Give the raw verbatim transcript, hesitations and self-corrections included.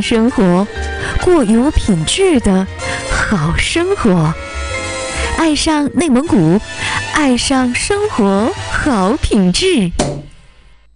生活，过有品质的好生活。爱上内蒙古，爱上生活好品质。